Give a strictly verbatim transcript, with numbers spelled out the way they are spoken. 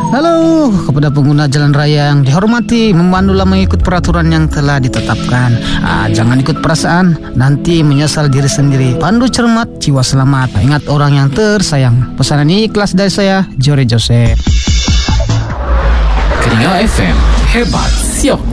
Halo kepada pengguna jalan raya yang dihormati, memandulah mengikut peraturan yang telah ditetapkan. Ah, jangan ikut perasaan, nanti menyesal diri sendiri. Pandu cermat, jiwa selamat. Ingat orang yang tersayang. Pesanan ini ikhlas dari saya, Jore Joseph. Keringa F M, hebat siok.